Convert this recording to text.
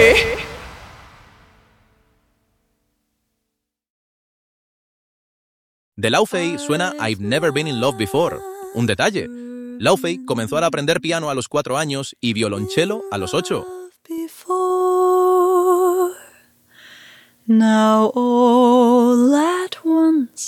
De Lao Fei suena I've Never Been in Love Before. Un detalle. Lao Fei comenzó a aprender piano a los 4 años y violonchelo a los 8. Now